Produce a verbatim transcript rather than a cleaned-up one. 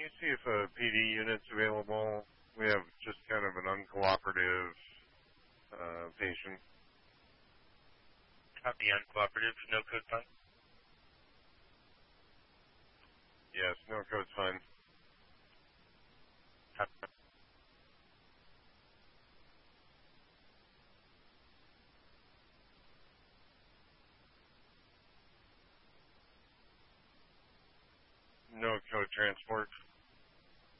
you see if a P D unit's available? We have just kind of an uncooperative uh, patient. Copy uncooperative, no code fine? Yes, no code's fine. Copy. No code transport.